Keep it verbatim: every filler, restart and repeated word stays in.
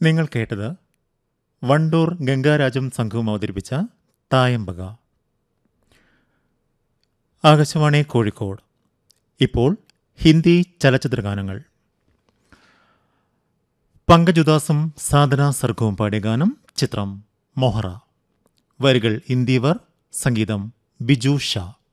നിങ്ങൾ കേട്ടത് വണ്ടൂർ ഗംഗാരാജം സംഘവും അവതരിപ്പിച്ച തായമ്പക. ആകാശവാണി കോഴിക്കോട്. ഇപ്പോൾ ഹിന്ദി ചലച്ചിത്രഗാനങ്ങൾ. പങ്കജുദാസും സാധന സർഗവും പാടിയ ഗാനം. ചിത്രം മൊഹറ. വരികൾ ഇന്ദീവർ, സംഗീതം ബിജു ഷാ.